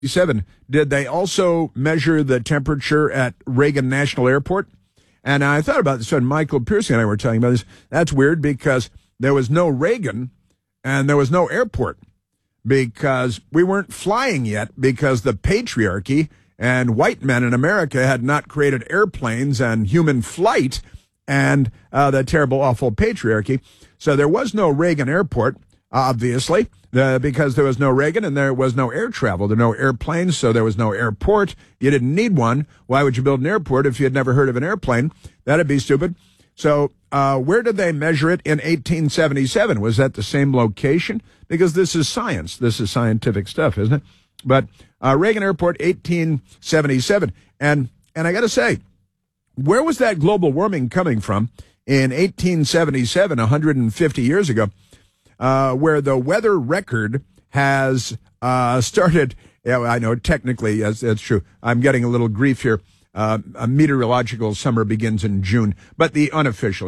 1977, did they also measure the temperature at Reagan National Airport? And I thought about this when Michael Piercy and I were talking about this. That's weird because there was no Reagan and there was no airport because we weren't flying yet because the patriarchy and white men in America had not created airplanes and human flight and the terrible, awful patriarchy. So there was no Reagan Airport, obviously, because there was no Reagan and there was no air travel. There were no airplanes, so there was no airport. You didn't need one. Why would you build an airport if you had never heard of an airplane? That'd be stupid. So where did they measure it in 1877? Was that the same location? Because this is science. This is scientific stuff, isn't it? But Reagan Airport, 1877. And I got to say, where was that global warming coming from in 1877, 150 years ago, where the weather record has started? Yeah, I know technically, yes, that's true. I'm getting a little grief here. A meteorological summer begins in June, but the unofficial,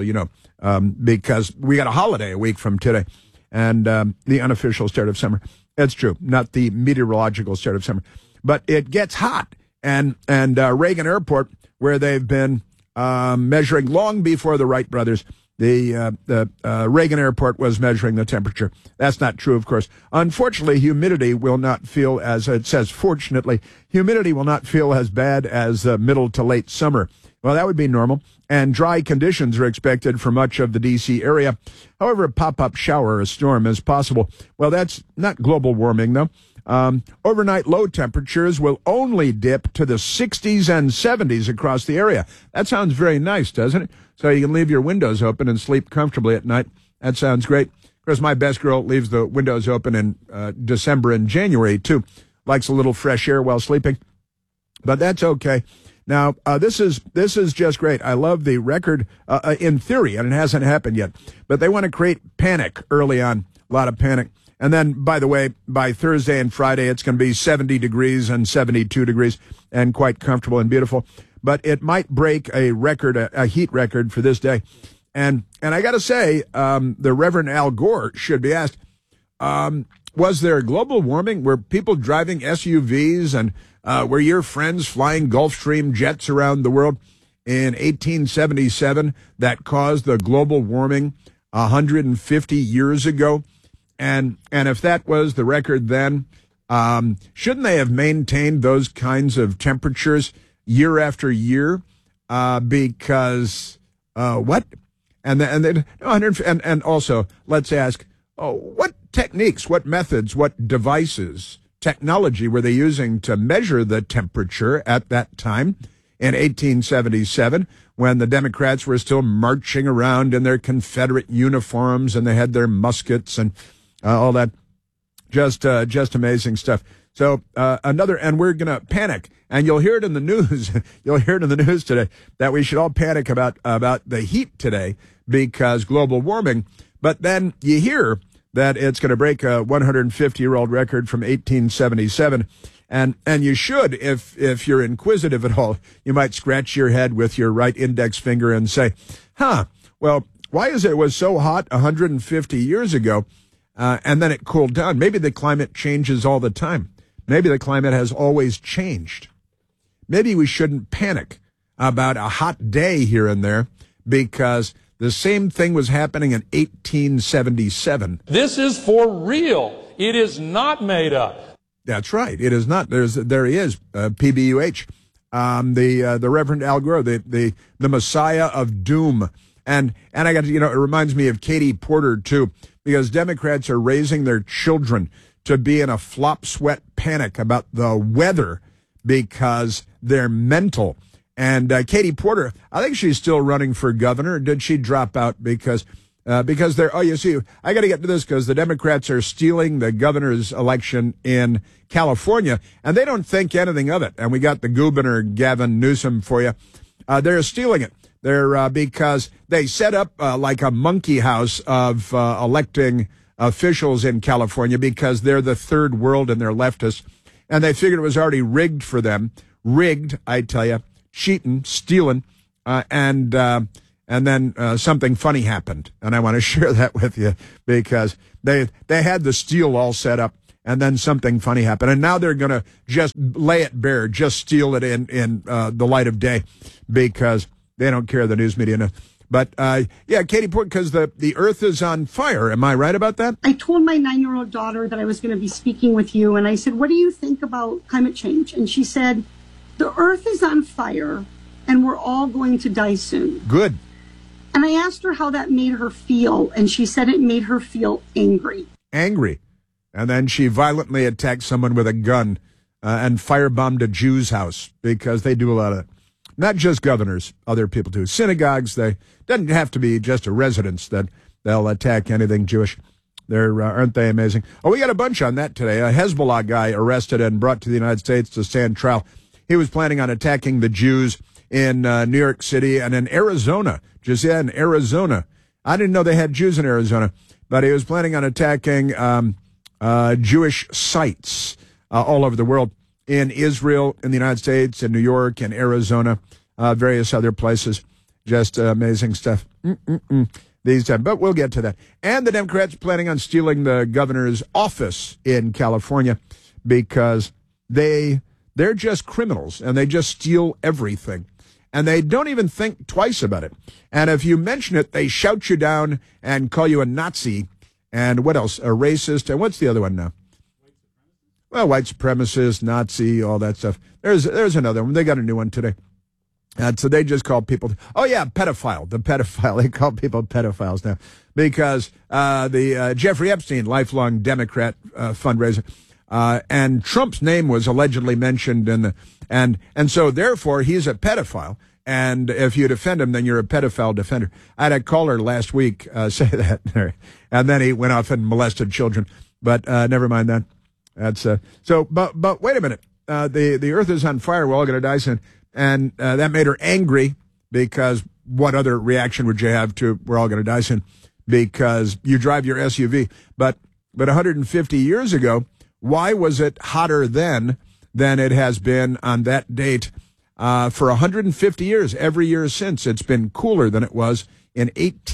because we got a holiday a week from today, and the unofficial start of summer. That's true, not the meteorological start of summer, but it gets hot, and Reagan Airport, where they've been measuring long before the Wright brothers. The Reagan Airport was measuring the temperature. That's not true, of course. Unfortunately, humidity will not feel, as it says, fortunately, humidity will not feel as bad as middle to late summer. Well, that would be normal. And dry conditions are expected for much of the D.C. area. However, a pop-up shower or a storm is possible. Well, that's not global warming, though. Overnight low temperatures will only dip to the 60s and 70s across the area. That sounds very nice, doesn't it? So you can leave your windows open and sleep comfortably at night. That sounds great. Of course, my best girl leaves the windows open in December and January, too. Likes a little fresh air while sleeping. But that's okay. Now, this is just great. I love the record in theory, and it hasn't happened yet. But they want to create panic early on, a lot of panic. And then, by the way, by Thursday and Friday, it's going to be 70 degrees and 72 degrees and quite comfortable and beautiful. But it might break a record, a heat record for this day. And I got to say, the Reverend Al Gore should be asked, was there global warming? Were people driving SUVs and were your friends flying Gulfstream jets around the world in 1877 that caused the global warming 150 years ago? And if that was the record then, shouldn't they have maintained those kinds of temperatures year after year? Because what? And also let's ask, what techniques, what methods, what devices, technology were they using to measure the temperature at that time in 1877 when the Democrats were still marching around in their Confederate uniforms and they had their muskets and all that? Just amazing stuff. So and we're going to panic, and you'll hear it in the news. You'll hear it in the news today that we should all panic about the heat today because global warming. But then you hear that it's going to break a 150-year-old record from 1877. And you should, if you're inquisitive at all, you might scratch your head with your right index finger and say, well, why is it was so hot 150 years ago, and then it cooled down? Maybe the climate changes all the time. Maybe the climate has always changed. Maybe we shouldn't panic about a hot day here and there because the same thing was happening in 1877. This is for real. It is not made up. That's right. It is not. There he is, PBUH, the Reverend Al Gore, the Messiah of Doom. And I got to, it reminds me of Katie Porter, too, because Democrats are raising their children to be in a flop sweat panic about the weather because they're mental. And Katie Porter, I think she's still running for governor. Did she drop out because they're, you see, I got to get to this because the Democrats are stealing the governor's election in California, and they don't think anything of it. And we got the governor, Gavin Newsom, for you. They're stealing it. They're because they set up like a monkey house of electing officials in California because they're the third world and they're leftists. And they figured it was already rigged for them. Rigged, I tell you. Cheating, stealing, and then something funny happened. And I want to share that with you because they had the steal all set up. and then something funny happened. And now they're going to just lay it bare, just steal it in the light of day because they don't care, the news media. But, Katie, because the earth is on fire. Am I right about that? I told my 9-year-old daughter that I was going to be speaking with you, and I said, what do you think about climate change? And she said, the earth is on fire, and we're all going to die soon. Good. And I asked her how that made her feel, and she said it made her feel angry. Angry. And then she violently attacked someone with a gun and firebombed a Jew's house because they do a lot of that. Not just governors, other people too. Synagogues, they doesn't have to be just a residence that they'll attack anything Jewish. Aren't they amazing? Oh, we got a bunch on that today. A Hezbollah guy arrested and brought to the United States to stand trial. He was planning on attacking the Jews in New York City and in Arizona. Just in Arizona. I didn't know they had Jews in Arizona, but he was planning on attacking Jewish sites all over the world. In Israel, in the United States, in New York, in Arizona, various other places. Just amazing stuff. These times, but we'll get to that. And the Democrats planning on stealing the governor's office in California because they're just criminals and they just steal everything. And they don't even think twice about it. And if you mention it, they shout you down and call you a Nazi. And what else? A racist. And what's the other one now? Well, white supremacist, Nazi, all that stuff. There's another one. They got a new one today. And so they just call people, pedophile. The pedophile. They call people pedophiles now because the Jeffrey Epstein, lifelong Democrat fundraiser, and Trump's name was allegedly mentioned and so therefore he's a pedophile. And if you defend him, then you're a pedophile defender. I had a caller last week say that, and then he went off and molested children. But never mind that. That's but wait a minute. The earth is on fire. We're all going to die soon. And that made her angry because what other reaction would you have to we're all going to die soon? Because you drive your SUV. But 150 years ago, why was it hotter then than it has been on that date? For 150 years, every year since, it's been cooler than it was in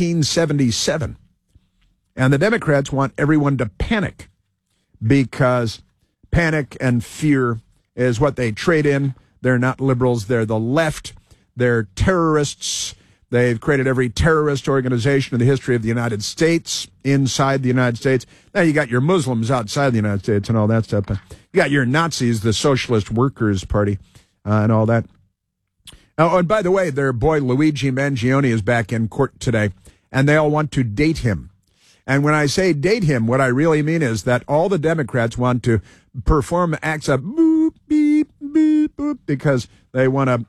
1877. And the Democrats want everyone to panic. Because panic and fear is what they trade in. They're not liberals. They're the left. They're terrorists. They've created every terrorist organization in the history of the United States, inside the United States. Now, you got your Muslims outside the United States and all that stuff. But you got your Nazis, the Socialist Workers' Party, and all that. Oh, and by the way, their boy Luigi Mangione is back in court today, and they all want to date him. And when I say date him, what I really mean is that all the Democrats want to perform acts of boop, beep, beep, boop, because they want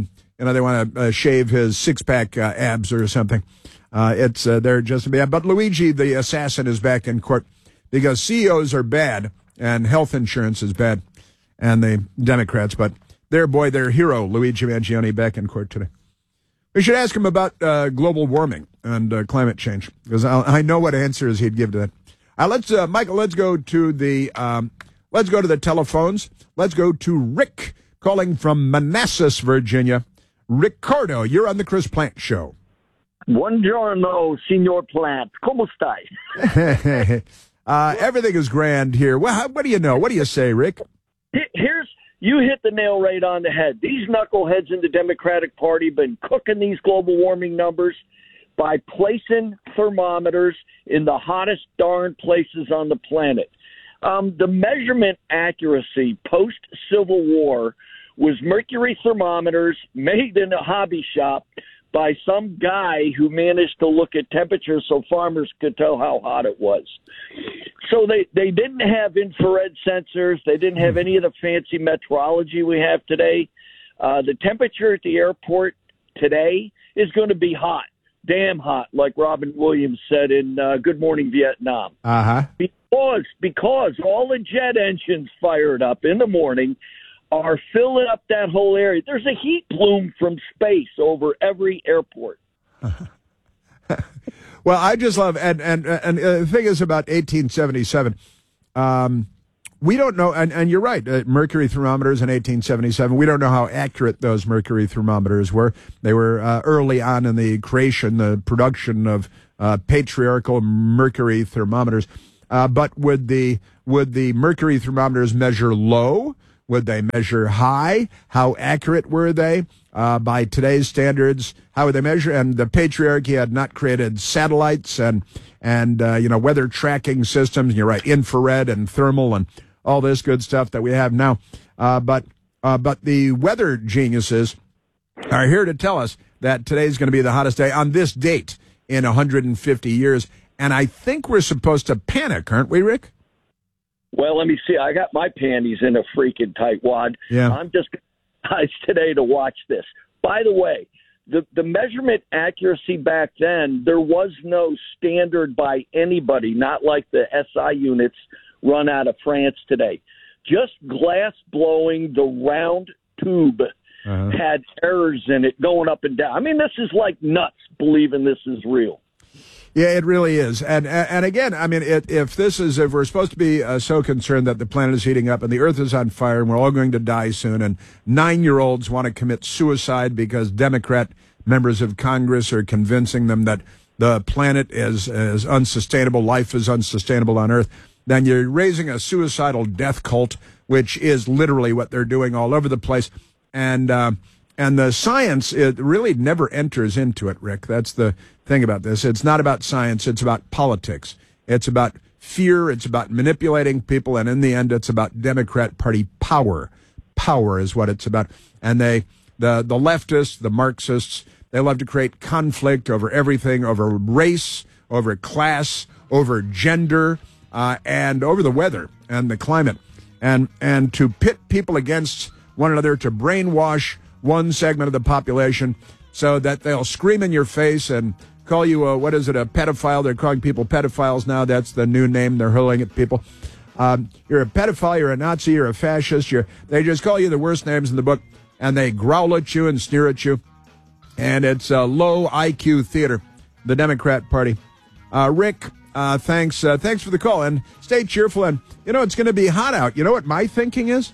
to, shave his six-pack abs or something. They're just bad. But Luigi, the assassin, is back in court because CEOs are bad and health insurance is bad, and the Democrats. But their hero, Luigi Mangione, back in court today. We should ask him about global warming and climate change because I know what answers he'd give to that. Michael, let's go to the telephones. Let's go to Rick calling from Manassas, Virginia. Ricardo, you're on the Chris Plante Show. Buongiorno, Signor Plante. ¿Cómo estáis? Everything is grand here. What do you know? What do you say, Rick? You hit the nail right on the head. These knuckleheads in the Democratic Party have been cooking these global warming numbers by placing thermometers in the hottest darn places on the planet. The measurement accuracy post-Civil War was mercury thermometers made in a hobby shop by some guy who managed to look at temperatures so farmers could tell how hot it was. So they didn't have infrared sensors. They didn't have any of the fancy metrology we have today. The temperature at the airport today is going to be hot, damn hot, like Robin Williams said in Good Morning Vietnam. Uh-huh. Because all the jet engines fired up in the morning are filling up that whole area. There's a heat plume from space over every airport. Well, I just love, and the thing is about 1877, we don't know, and you're right, mercury thermometers in 1877, we don't know how accurate those mercury thermometers were. They were early on in the production of patriarchal mercury thermometers. But would the mercury thermometers measure low? Would they measure high? How accurate were they? By today's standards, how would they measure? And the patriarchy had not created satellites and weather tracking systems. You're right, infrared and thermal and all this good stuff that we have now. But the weather geniuses are here to tell us that today's going to be the hottest day on this date in 150 years. And I think we're supposed to panic, aren't we, Rick? Well, let me see. I got my panties in a freaking tightwad. Yeah. I'm just guys today to watch this. By the way, the measurement accuracy back then, there was no standard by anybody, not like the SI units run out of France today. Just glass blowing, the round tube had errors in it going up and down. I mean, this is like nuts believing this is real. Yeah, it really is. And again, I mean, if we're supposed to be so concerned that the planet is heating up and the earth is on fire and we're all going to die soon, and 9-year-olds want to commit suicide because Democrat members of Congress are convincing them that the planet is unsustainable, life is unsustainable on earth, then you're raising a suicidal death cult, which is literally what they're doing all over the place. And the science, it really never enters into it, Rick. That's the thing about this. It's not about science. It's about politics. It's about fear. It's about manipulating people. And in the end, it's about Democrat Party power. Power is what it's about. And the leftists, the Marxists, they love to create conflict over everything, over race, over class, over gender, and over the weather and the climate. And to pit people against one another, to brainwash one segment of the population so that they'll scream in your face and call you a pedophile. They're calling people pedophiles now. That's the new name they're hurling at people. You're a pedophile, you're a Nazi, you're a fascist. They just call you the worst names in the book, and they growl at you and sneer at you. And it's a low IQ theater, the Democrat Party. Rick, thanks for the call, and stay cheerful. And, it's going to be hot out. You know what my thinking is?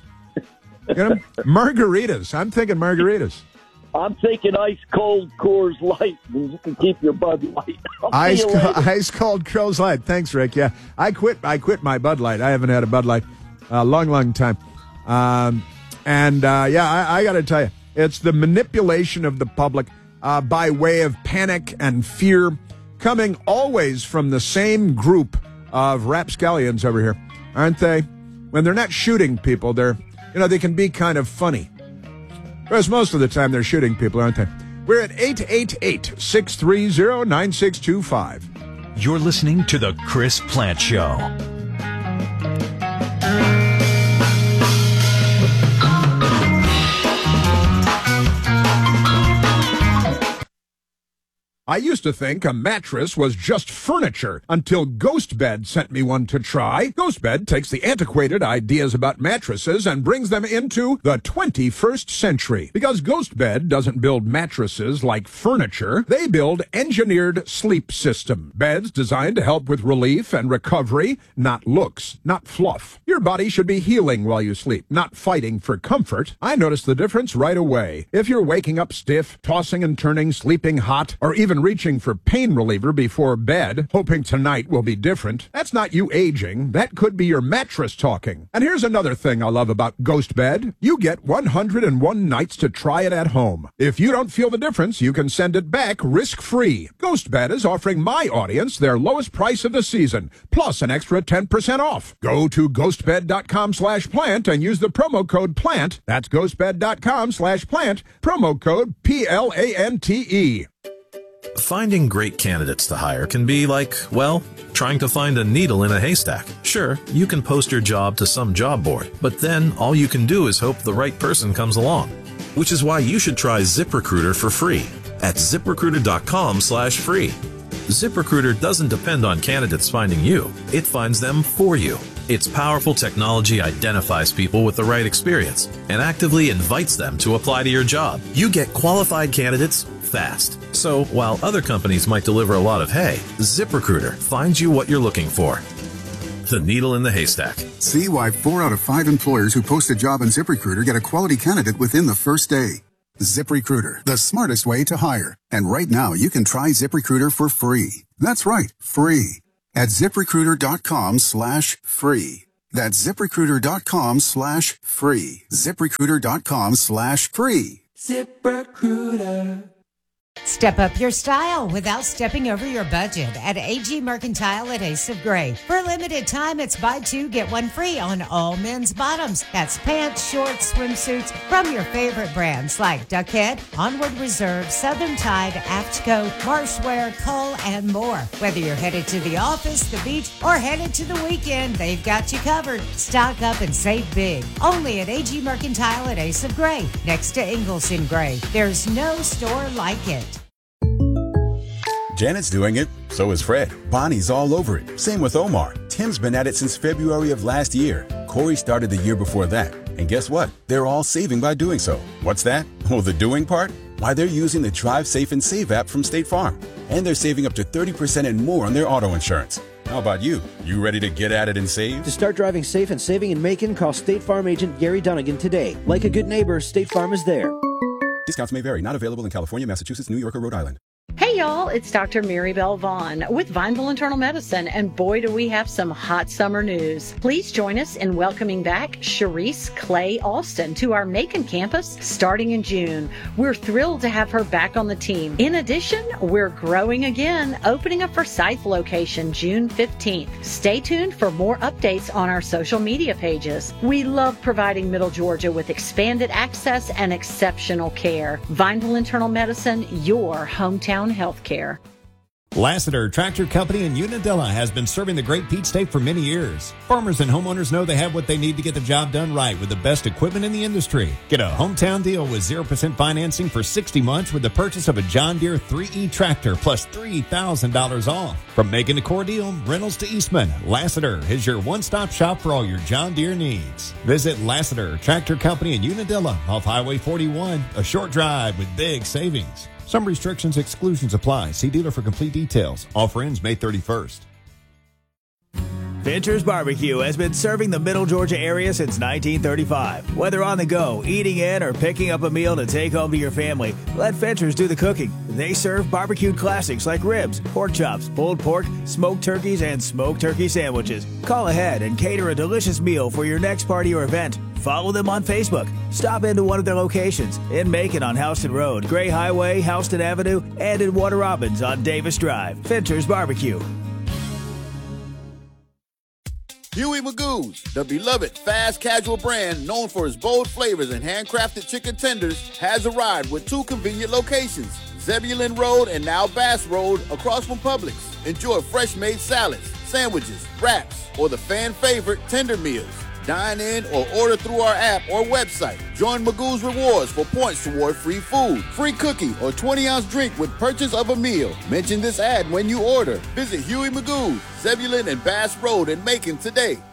Margaritas. I'm thinking margaritas. I'm thinking ice cold Coors Light. You can keep your Bud Light. Ice cold Coors Light. Thanks, Rick. Yeah, I quit my Bud Light. I haven't had a Bud Light a long time. I got to tell you, it's the manipulation of the public by way of panic and fear, coming always from the same group of rapscallions over here, aren't they? When they're not shooting people, they can be kind of funny. Whereas most of the time they're shooting people, aren't they? We're at 888-630-9625. You're listening to The Chris Plante Show. I used to think a mattress was just furniture until GhostBed sent me one to try. GhostBed takes the antiquated ideas about mattresses and brings them into the 21st century. Because GhostBed doesn't build mattresses like furniture, they build engineered sleep system. Beds designed to help with relief and recovery, not looks, not fluff. Your body should be healing while you sleep, not fighting for comfort. I noticed the difference right away. If you're waking up stiff, tossing and turning, sleeping hot, or even reaching for pain reliever before bed, hoping tonight will be different, that's not you aging. That could be your mattress talking. And here's another thing I love about GhostBed. You get 101 nights to try it at home. If you don't feel the difference, you can send it back risk-free. GhostBed is offering my audience their lowest price of the season, plus an extra 10% off. Go to ghostbed.com/plant and use the promo code PLANT. That's ghostbed.com/plant, promo code PLANTE. Finding great candidates to hire can be like, well, trying to find a needle in a haystack. Sure, you can post your job to some job board, but then all you can do is hope the right person comes along. Which is why you should try ZipRecruiter for free at ZipRecruiter.com/free. ZipRecruiter doesn't depend on candidates finding you. It finds them for you. Its powerful technology identifies people with the right experience and actively invites them to apply to your job. You get qualified candidates fast. So while other companies might deliver a lot of hay, ZipRecruiter finds you what you're looking for. The needle in the haystack. See why 4 out of 5 employers who post a job on ZipRecruiter get a quality candidate within the first day. ZipRecruiter, the smartest way to hire. And right now, you can try ZipRecruiter for free. That's right, free. at ZipRecruiter.com/free. That's ZipRecruiter.com/free. ZipRecruiter.com/free. ZipRecruiter. Step up your style without stepping over your budget at AG Mercantile at Ace of Gray. For a limited time, it's buy two, get one free on all men's bottoms. That's pants, shorts, swimsuits from your favorite brands like Duckhead, Onward Reserve, Southern Tide, Aftco, Marshwear, Cull, and more. Whether you're headed to the office, the beach, or headed to the weekend, they've got you covered. Stock up and save big. Only at AG Mercantile at Ace of Gray, next to Ingalls in Gray. There's no store like it. Janet's doing it, so is Fred. Bonnie's all over it. Same with Omar. Tim's been at it since February of last year. Corey started the year before that. And guess what? They're all saving by doing so. What's that? Oh, the doing part? Why, they're using the Drive Safe and Save app from State Farm. And they're saving up to 30% and more on their auto insurance. How about you? You ready to get at it and save? To start driving safe and saving in Macon, call State Farm agent Gary Dunnigan today. Like a good neighbor, State Farm is there. Discounts may vary. Not available in California, Massachusetts, New York, or Rhode Island. Hey y'all, it's Dr. Mary Bell Vaughn with Vineville Internal Medicine, and boy do we have some hot summer news. Please join us in welcoming back Sharice Clay Alston to our Macon campus starting in June. We're thrilled to have her back on the team. In addition, we're growing again, opening a Forsyth location June 15th. Stay tuned for more updates on our social media pages. We love providing Middle Georgia with expanded access and exceptional care. Vineville Internal Medicine, your hometown healthcare. Lassiter Tractor Company in Unadilla has been serving the Great Peach State for many years. Farmers and homeowners know they have what they need to get the job done right with the best equipment in the industry. Get a hometown deal with 0% financing for 60 months with the purchase of a John Deere 3E tractor plus $3,000 off. From Macon to Cordele, Reynolds to Eastman, Lassiter is your one-stop shop for all your John Deere needs. Visit Lassiter Tractor Company in Unadilla off Highway 41, a short drive with big savings. Some restrictions, exclusions apply. See dealer for complete details. Offer ends May 31st. Fincher's Barbecue has been serving the Middle Georgia area since 1935. Whether on the go, eating in, or picking up a meal to take home to your family, let Fincher's do the cooking. They serve barbecued classics like ribs, pork chops, pulled pork, smoked turkeys, and smoked turkey sandwiches. Call ahead and cater a delicious meal for your next party or event. Follow them on Facebook. Stop into one of their locations in Macon on Houston Road, Gray Highway, Houston Avenue, and in Warner Robins on Davis Drive. Fincher's Barbecue. Huey Magoo's, the beloved fast casual brand known for its bold flavors and handcrafted chicken tenders, has arrived with two convenient locations, Zebulon Road and now Bass Road across from Publix. Enjoy fresh-made salads, sandwiches, wraps, or the fan favorite tender meals. Dine in or order through our app or website. Join Magoo's Rewards for points toward free food, free cookie, or 20-ounce drink with purchase of a meal. Mention this ad when you order. Visit Huey Magoo's, Zebulon and Bass Road in Macon today.